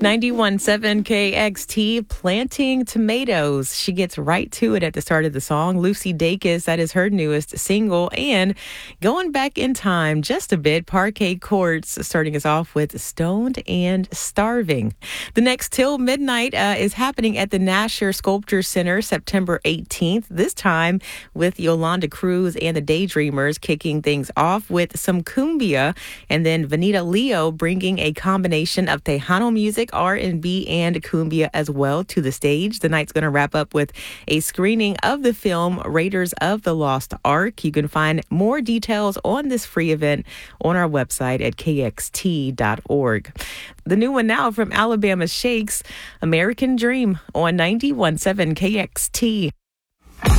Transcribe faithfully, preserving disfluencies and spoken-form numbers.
ninety-one point seven K X T, Planting Tomatoes. She gets right to it at the start of the song. Lucy Dacus, that is her newest single. And going back in time just a bit, Parquet Courts starting us off with Stoned and Starving. The next Till Midnight uh, is happening at the Nasher Sculpture Center September eighteenth, this time with Yolanda Cruz and the Daydreamers kicking things off with some cumbia, and then Vanita Leo bringing a combination of Tejano music, R and B, and cumbia as well to the stage. The night's going to wrap up with a screening of the film Raiders of the Lost Ark. You can find more details on this free event on our website at k x t dot org. The new one now from Alabama Shakes, American Dream on ninety-one point seven K X T.